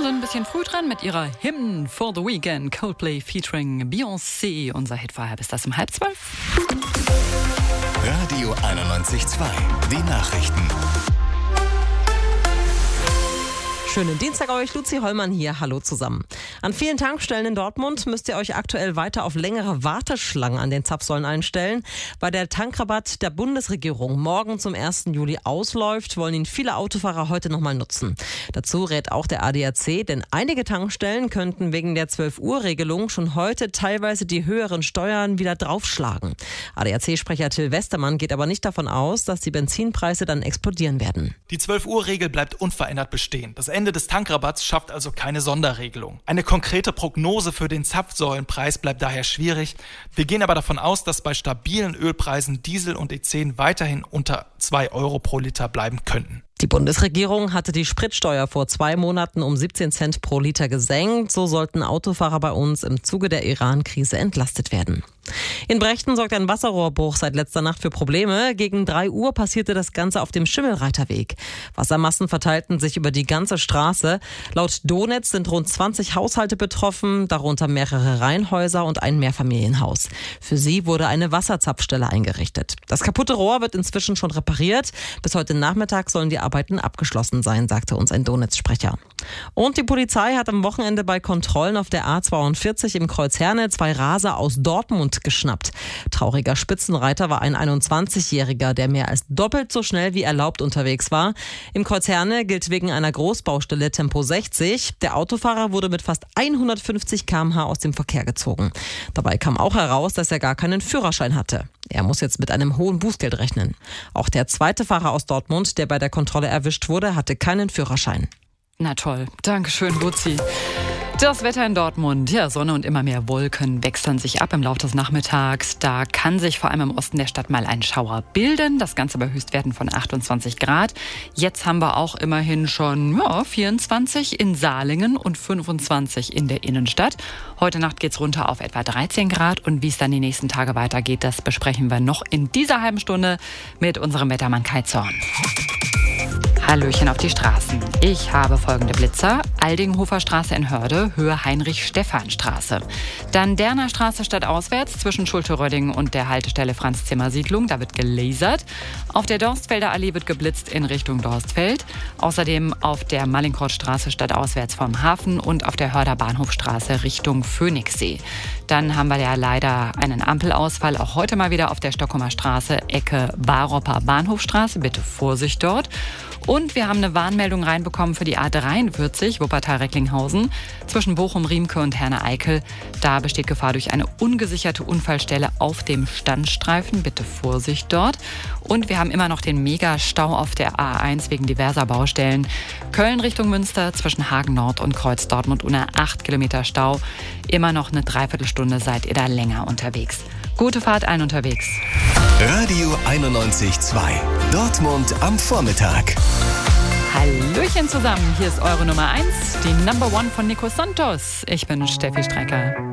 sind ein bisschen früh dran mit ihrer Hymn for the Weekend. Coldplay featuring Beyoncé. Unser Hit vorher bis das um 11:30. Radio 91.2. Die Nachrichten. Schönen Dienstag euch, Luzi Hollmann hier. Hallo zusammen. An vielen Tankstellen in Dortmund müsst ihr euch aktuell weiter auf längere Warteschlangen an den Zapfsäulen einstellen. Weil der Tankrabatt der Bundesregierung morgen zum 1. Juli ausläuft, wollen ihn viele Autofahrer heute nochmal nutzen. Dazu rät auch der ADAC, denn einige Tankstellen könnten wegen der 12-Uhr-Regelung schon heute teilweise die höheren Steuern wieder draufschlagen. ADAC-Sprecher Till Westermann geht aber nicht davon aus, dass die Benzinpreise dann explodieren werden. Die 12-Uhr-Regel bleibt unverändert bestehen. Das Ende des Tankrabatts schafft also keine Sonderregelung. Eine konkrete Prognose für den Zapfsäulenpreis bleibt daher schwierig. Wir gehen aber davon aus, dass bei stabilen Ölpreisen Diesel und E10 weiterhin unter 2 Euro pro Liter bleiben könnten. Die Bundesregierung hatte die Spritsteuer vor 2 Monaten um 17 Cent pro Liter gesenkt. So sollten Autofahrer bei uns im Zuge der Iran-Krise entlastet werden. In Brechten sorgt ein Wasserrohrbruch seit letzter Nacht für Probleme. Gegen 3 Uhr passierte das Ganze auf dem Schimmelreiterweg. Wassermassen verteilten sich über die ganze Straße. Laut Donetz sind rund 20 Haushalte betroffen, darunter mehrere Reihenhäuser und ein Mehrfamilienhaus. Für sie wurde eine Wasserzapfstelle eingerichtet. Das kaputte Rohr wird inzwischen schon repariert. Bis heute Nachmittag sollen die Arbeiten abgeschlossen sein, sagte uns ein Donetz-Sprecher. Und die Polizei hat am Wochenende bei Kontrollen auf der A42 im Kreuz Herne 2 Raser aus Dortmund geschnappt. Trauriger Spitzenreiter war ein 21-Jähriger, der mehr als doppelt so schnell wie erlaubt unterwegs war. Im Kreuz Herne gilt wegen einer Großbaustelle Tempo 60. Der Autofahrer wurde mit fast 150 km/h aus dem Verkehr gezogen. Dabei kam auch heraus, dass er gar keinen Führerschein hatte. Er muss jetzt mit einem hohen Bußgeld rechnen. Auch der zweite Fahrer aus Dortmund, der bei der Kontrolle erwischt wurde, hatte keinen Führerschein. Na toll. Dankeschön, Luzi. Das Wetter in Dortmund, ja, Sonne und immer mehr Wolken wechseln sich ab im Laufe des Nachmittags. Da kann sich vor allem im Osten der Stadt mal ein Schauer bilden. Das Ganze bei Höchstwerten von 28 Grad. Jetzt haben wir auch immerhin schon 24 in Salingen und 25 in der Innenstadt. Heute Nacht geht's runter auf etwa 13 Grad. Und wie es dann die nächsten Tage weitergeht, das besprechen wir noch in dieser halben Stunde mit unserem Wettermann Kai Zorn. Hallöchen auf die Straßen. Ich habe folgende Blitzer. Aldinghofer Straße in Hörde, Höhe Heinrich-Stephan-Straße. Dann Derner Straße stadtauswärts zwischen Schulte-Rödding und der Haltestelle Franz-Zimmer-Siedlung. Da wird gelasert. Auf der Dorstfelder Allee wird geblitzt in Richtung Dorstfeld. Außerdem auf der Mallinckrodtstraße stadtauswärts vom Hafen und auf der Hörder Bahnhofstraße Richtung Phoenixsee. Dann haben wir ja leider einen Ampelausfall, auch heute mal wieder auf der Stockholmer Straße, Ecke Baropper Bahnhofstraße. Bitte Vorsicht dort. Und wir haben eine Warnmeldung reinbekommen für die A43 Wuppertal-Recklinghausen zwischen Bochum, Riemke und Herne-Eickel. Da besteht Gefahr durch eine ungesicherte Unfallstelle auf dem Standstreifen. Bitte Vorsicht dort. Und wir haben immer noch den Megastau auf der A1 wegen diverser Baustellen. Köln Richtung Münster zwischen Hagen Nord und Kreuz Dortmund unter 8 Kilometer Stau. Immer noch eine Dreiviertelstunde seid ihr da länger unterwegs. Gute Fahrt allen unterwegs. Radio 91.2. Dortmund am Vormittag. Hallöchen zusammen, hier ist eure Nummer 1, die Number One von Nico Santos. Ich bin Steffi Strecker.